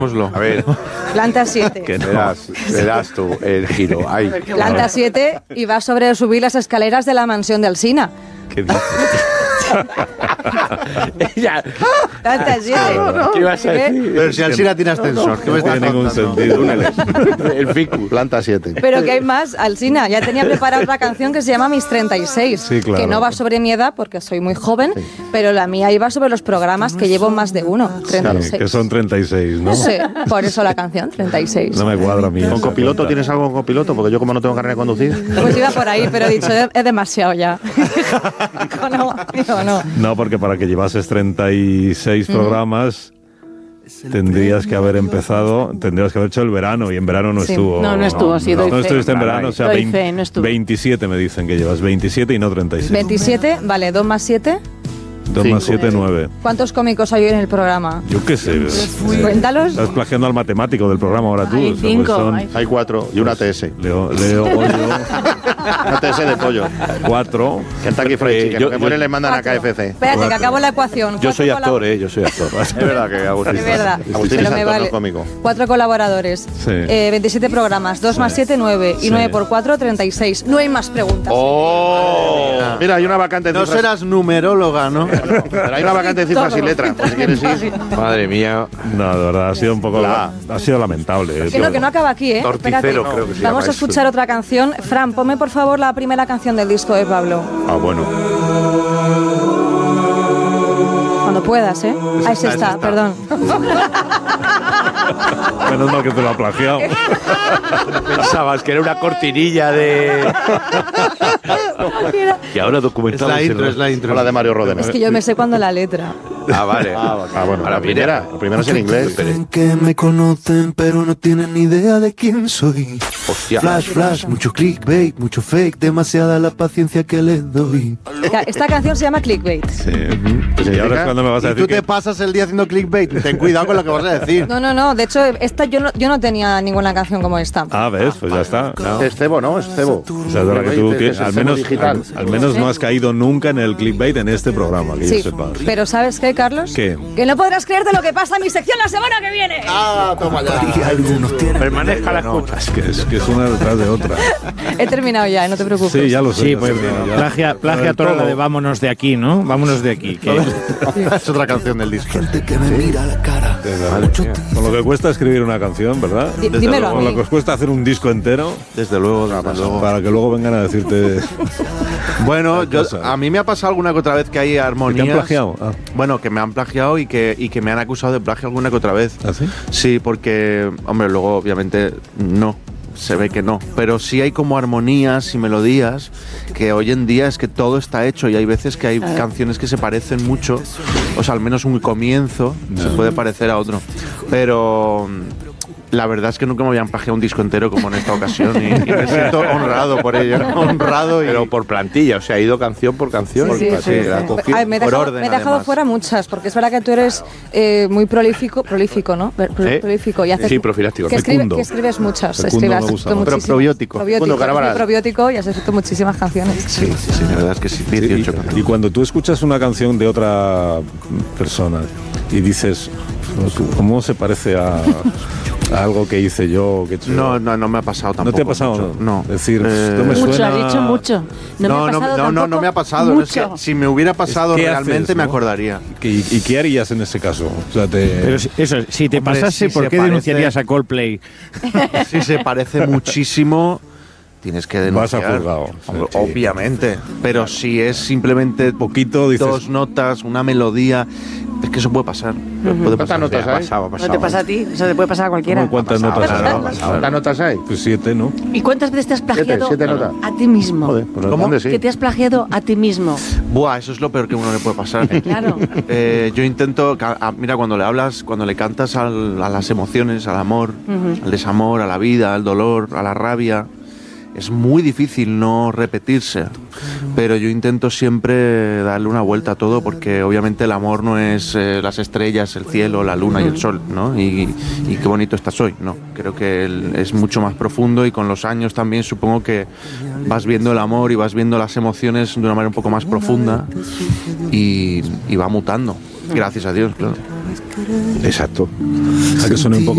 A ver, Planta 7. verás tú el giro. Ahí. Planta 7 y va sobre subir las escaleras de la mansión de Alsina. ¿Qué dices? Ella. Planta 7. ¿Qué vas a decir? Pero si Alsina tiene ascensor, ¿qué me estás tiene ningún contando? sentido. El ficus. Planta 7. Pero que hay más, Alsina. Ya tenía preparada otra canción que se llama Mis 36. Sí, claro. Que no va sobre mi edad porque soy muy joven, pero la mía iba sobre los programas que llevo más de uno. 36. Que son 36, ¿no? Sí, por eso la canción, 36. No me cuadra a mí. ¿Con esa copiloto cuenta. tienes algo con copiloto? Porque yo como no tengo carnet de conducir. Pues iba por ahí, pero he dicho, es demasiado ya. No. No, porque para que llevases 36 programas tendrías que haber hecho el verano, y en verano no Sí. estuvo. No estuvo, sí, doy No fe. estuviste en verano, o sea, Doy fe, no estuvo. 27 me dicen que llevas, 27 y no 36. 27, vale, 2 más 7. 2 más 7, 9. ¿Cuántos cómicos hay hoy en el programa? Yo qué sé. Cuéntalos. Estás plagiando al matemático del programa ahora tú. Hay O sea, 5. Hay 4 y una TS. Leo, Una TS de pollo. 4. Kentucky Fried Chicken. Lo que muere le mandan a Cuatro. KFC. Espérate, que acabo la ecuación. Yo soy Cuatro actor, yo soy actor. Es verdad que Agustín. Es verdad, Agustín pero es me actor, no vale. es cómico. 4 colaboradores, Sí. 27 programas, 2 más 7, 9, y 9 por 4, 36. No hay más preguntas. ¡Oh! Mira, hay una vacante en No cifras. serás numeróloga, ¿no? Pero hay una vacante en cifras y letras, por si quieres ir. Madre mía. No, de verdad, ha sido un poco. La- Ha sido lamentable. Que no acaba aquí, ¿eh? Torticero, Espérate. creo que se Vamos llama a escuchar otra canción. Fran, ponme por favor la primera canción del disco de Pablo. Ah, bueno. Cuando puedas, ¿eh? Ahí se está, perdón. Menos mal que te lo ha plagiado. Pensabas que era una cortinilla de. Y ahora Es documentamos. es la intro. La de Mario Rodena. Es que yo me sé cuando la letra. Ah, vale. Ah, bueno. Ahora La primera es en inglés. Creen que me conocen, pero no tienen ni idea de quién soy. Hostia. Flash, mucho clickbait, mucho fake, demasiada la paciencia que les doy. Esta canción se llama Clickbait. Sí. Y ahora es cuando me vas a Y decir tú te pasas el día haciendo clickbait. Ten cuidado con lo que vas a decir. No. De hecho, esta yo no tenía ninguna canción como esta. Ah, ves, pues ya está. No. Es cebo, ¿no? Es cebo. O sea, de la que tú tienes, Es el al cebo menos, digital. al menos no has caído nunca en el clickbait en este programa, que Sí, yo sepa. pero ¿sabes qué, Carlos? ¿Qué? Que no podrás creerte lo que pasa en mi sección la semana que viene. Ah, toma ya. Y algunos tienen. Permanezca la escucha. Es que es una detrás de otra. He terminado ya, no te preocupes. Sí, ya lo sé. Sí, ya pues sé, ya. plagia toda la de vámonos de aquí, ¿no? Vámonos de aquí. Que Es otra canción del disco. Gente que me mira a la cara. Con lo que cuesta escribir una canción, ¿verdad? Dímelo a Con lo mí. que os cuesta hacer un disco entero, Desde luego, para que luego vengan a decirte. Bueno, cosa. a mí me ha pasado alguna que otra vez que hay ¿Que armonías. te han plagiado? Ah. Bueno, que me han plagiado y que me han acusado de plagio alguna que otra vez. ¿Ah, sí? Sí, porque, hombre, luego obviamente no. Se ve que no, pero sí hay como armonías y melodías que hoy en día es que todo está hecho y hay veces que hay canciones que se parecen mucho, o sea, al menos un comienzo se puede parecer a otro, pero la verdad es que nunca me habían plagiado un disco entero como en esta ocasión y me siento honrado por ello, honrado y... Pero por plantilla, o sea, ha ido canción por canción. Sí, La ha cogido. Ay, me he por dejado, orden, me he dejado además. fuera muchas, porque es verdad que tú eres muy prolífico, ¿no? Prolífico. Y haces, Sí, profiláctico. que Fecundo. escribes muchas. Fecundo me Has gusta escrito más. Pero muchísimas. probiótico. Probiótico, Bueno, eres muy Carabaral. probiótico y has escrito muchísimas canciones. Sí, la verdad es que sí, 18 canciones. Y cuando tú escuchas una canción de otra persona y dices, ¿cómo se parece a algo que hice yo? Que he hecho yo? No me ha pasado tampoco. ¿No te ha pasado? mucho, no. Es decir, no me mucho, suena. has dicho mucho. No, me ha pasado no me ha pasado. No, es que Mucho. si me hubiera pasado ¿Qué realmente haces, me no? acordaría. ¿Y qué harías en ese caso? O sea, Pero eso, si te Hombre, pasase, si ¿por se qué parece- denunciarías a Coldplay? Si se parece muchísimo, tienes que Vas a denunciar. juzgado. Hombre, Sí. Obviamente. Pero si es simplemente Poquito, dices. dos notas, una melodía, es que eso puede pasar. Puede pasar. notas hay? No te pasa a ti, eso te puede pasar a cualquiera. ¿Cuántas notas hay? ¿Cuántas notas hay? Pues 7, ¿no? ¿Y cuántas veces te has plagiado Siete notas. a ti mismo? Joder, pues ¿Cómo? ¿dónde sí? Que te has plagiado a ti mismo. Buah, eso es lo peor que a uno le puede pasar. Claro. Yo intento, mira, cuando le hablas, cuando le cantas a las emociones, al amor, al desamor, a la vida, al dolor, a la rabia, es muy difícil no repetirse, pero yo intento siempre darle una vuelta a todo porque obviamente el amor no es las estrellas, el cielo, la luna y el sol, ¿no? Y qué bonito estás hoy, ¿no? Creo que es mucho más profundo y con los años también supongo que vas viendo el amor y vas viendo las emociones de una manera un poco más profunda y va mutando, gracias a Dios, claro. Exacto. A que suene un poco